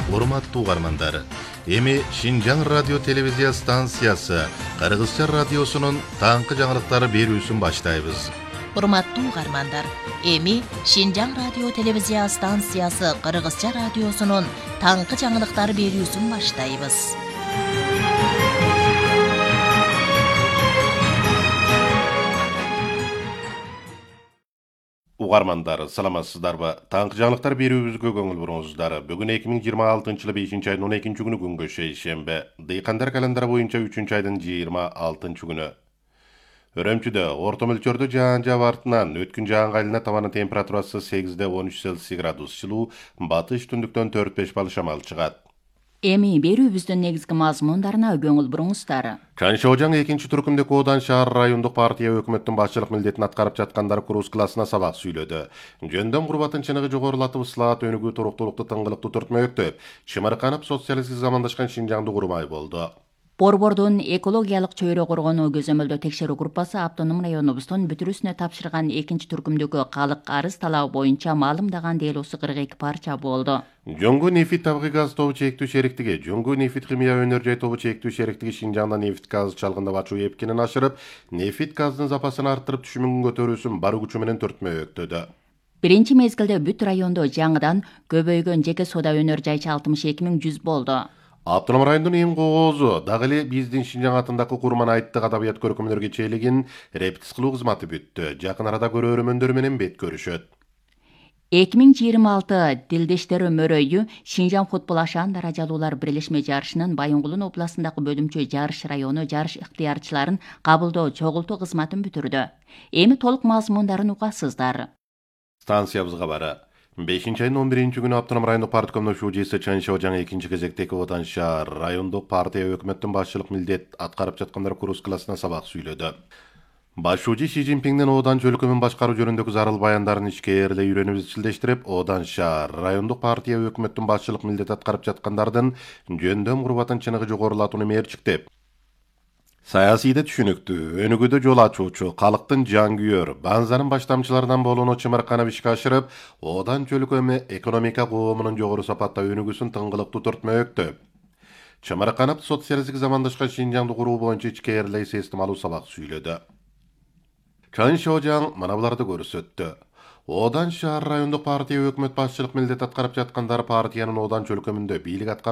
Урматтуу угармандар, эми Шинжаң радио телевизия станциясы Кыргызча радиосунун таңкы жаңылыктары берүүсүн баштайбыз. Урматтуу угармандар, эми Шинжаң радио телевизия станциясы Кыргызча радиосунун таңкы жаңылыктары берүүсүн баштайбыз. Угармандар, саламатсыздарбы? Таңкы жаңылыктар берүүбүзгө көңүл буруңуздар. Бүгүн 2026-жылы 5-айдын 12-күнү күнгө шейшембе. Дыйкандар календары боюнча 3-айдын 26-күнү. Өрөмчүдө орто мөлчөрдө жаан жаап артынан өткүн жаанга айлана табанын температурасы 8-13 Цельсий градус жылуу, батыш түндүктөн 4-5 балл шамал чыгат. Эми берүүбүздүн негизги мазмундарына көңүл буруңуздар. Чанчоожаң 2-түркүмдөгү Одан шаар райондук партия өкмөттүн башчылык милдетин аткарып жаткандар курс классына сабак сүйлөдү. Жөндөм курбатын чыныгы жогорулатып, ысылаат өнүгүү туруктуулукту тыңгылыктуу түртмөктөп, чымырканып социалистик замандашкан Шинжаңды курмай болду. Борбордун экологиялык чөйрө коргонуу көзөмөлдөө текшерүү группасы автоном районубуздун бүтүрүсүнө тапшырган 2-түркүмдөгү калык арыз талабы боюнча маалымдаган делосу 42 парча болду. Жоңгу нефит табыгы газ тобу чектүү шериктиги, Жоңгу нефит химия өнөр жай тобу чектүү шериктиги Шинжаңда нефит газ чалгындап ачуу эпкинин ашырып, нефит газдын запасын арттырып түшүмүн көтөрүүсүн бар күчү менен түртмөктөдө. Биринчи мезгилде бүт райондо жаңыдан көбөйгөн жеке сода өнөр жайчы 62.100 болду. Автоном райондун эң коозу дагы эле биздин Шинжаң атындагы Курман айттык адабият көркөмдөр кечээлигин репетис кылуу кызматы бүттү. Жакын арада көрөрмөндөр менен бет көрүшөт. 2026 Дилдештер өмөрөйү Шинжаң футбол ашаан даражалуулар бирлешме жарышынын Байынгулун областындагы бөлүмчө жарыш району жарыш ыктыярчыларын кабылдоо чогултуу кызматын бүтүрдү. Эми толук мазмундарын угасыздар. Станциябызга бара. 5-айдын 11-күнү Автоном райондук парткомдун шүүжүсү Чанчоожаң 2-кезектеги Одан шаар райондук партия өкмөттүн башчылык милдет аткарып жаткандар курс классына сабак сүйлөдү. Баш шүүжү Си Цзиньпиңдин Одан чөлкөмүн башкаруу жөнүндөгү зарыл баяндарын ичкээрлей үйрөнүп изчилдештирип, Одан шаар райондук партия өкмөттүн башчылык милдет аткарып жаткандардын жөндөм курбатын чыныгы жогорулатууну мерчиктеп, саясийде түшүнүктүү, өнүгүүдө жол ачуучу, калктын жан күйөр, банзанын баштамчыларынан болууну чымырканып ишке ашырып, Одан чөлкөмү экономика коомунун жогору сапатта өнүгүүсүн тыңгылыктуу түртмөктөп, чымырканып социалисттик замандашкан Шинжаңды куруу боюнча ичкээрлей систем алуу сабак сүйлөдү. Чанчоожаң мына буларды көрсөттү. Одан шаар райондук партия өкмөт башчылык милдет аткарып жаткандар партиянын Одан чөлкөмүндө бийлик аткарып